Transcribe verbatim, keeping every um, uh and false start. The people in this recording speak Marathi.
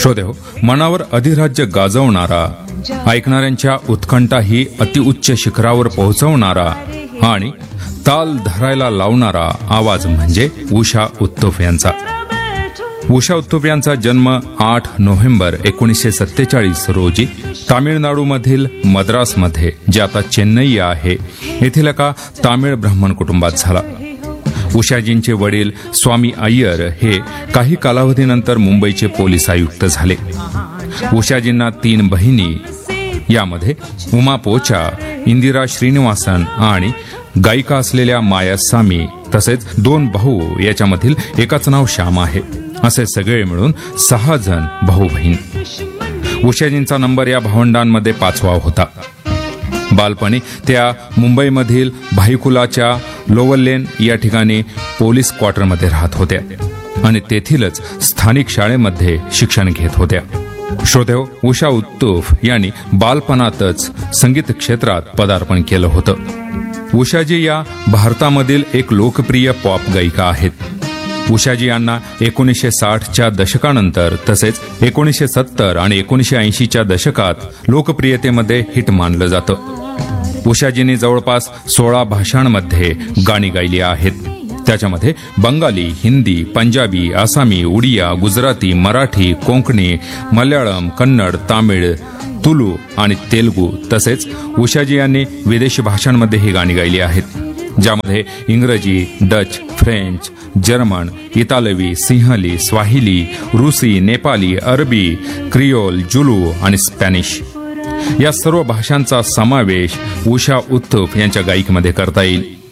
श्रोतेहो, मनावर अधिराज्य गाजवणारा, ऐकणाऱ्यांच्या उत्कंठा ही अतिउच्च शिखरावर पोहोचवणारा आणि ताल धरायला लावणारा आवाज म्हणजे उषा उत्तुप यांचा. उषा उत्तुप यांचा जन्म आठ नोव्हेंबर एकोणीसशे सत्तेचाळीस रोजी तामिळनाडूमधील मद्रासमध्ये, जे आता चेन्नई आहे, येथील एका तामिळ ब्राह्मण कुटुंबात झाला. उषाजींचे वडील स्वामी अय्यर हे काही कालावधीनंतर मुंबईचे पोलीस आयुक्त झाले. उषाजींना तीन बहिणी, यामध्ये उमा पोचा, इंदिरा श्रीनिवासन आणि गायिका असलेल्या मायासामी, तसेच दोन भाऊ, याच्यामधील एकाच नाव श्याम आहे. असे सगळे मिळून सहा जण भाऊ बहीण. उषाजींचा नंबर या भावंडांमध्ये पाचवा होता. बालपणी त्या मुंबईमधील भाईकुलाच्या लोवल या ठिकाणी पोलीस क्वार्टरमध्ये राहत होत्या आणि तेथीलच स्थानिक शाळेमध्ये शिक्षण घेत होत्या. श्रोतेहो, उषा उत्तुप यांनी बालपणातच संगीत क्षेत्रात पदार्पण केलं होतं. उषाजी या भारतामधील एक लोकप्रिय पॉप गायिका आहेत. उषाजी यांना एकोणीसशे साठच्या दशकानंतर तसेच एकोणीसशे सत्तर आणि एकोणीसशे ऐंशीच्या दशकात लोकप्रियतेमध्ये हिट मानलं जातं. उषाजींनी जवळपास सोळा भाषांमध्ये गाणी गायली आहेत. त्याच्यामध्ये बंगाली, हिंदी, पंजाबी, आसामी, उडिया, गुजराती, मराठी, कोंकणी, मल्याळम, कन्नड, तामिळ, तुलू आणि तेलुगू, तसेच उषाजी यांनी विदेशी भाषांमध्ये ही गाणी गायली आहेत, ज्यामध्ये इंग्रजी, डच, फ्रेंच, जर्मन, इतालवी, सिंहली, स्वाहिली, रूसी, नेपाली, अरबी, क्रियोल, जुलू आणि स्पॅनिश या सर्व भाषांचा समावेश उषा उत्तुप यांच्या गायकीमध्ये करता येईल.